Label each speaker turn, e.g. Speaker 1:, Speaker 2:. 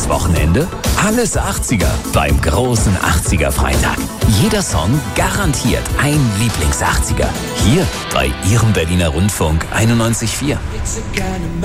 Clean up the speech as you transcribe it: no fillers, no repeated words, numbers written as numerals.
Speaker 1: Dieses Wochenende alles 80er beim großen 80er Freitag. Jeder Song garantiert ein Lieblings-80er. Hier bei Ihrem Berliner Rundfunk 91.4.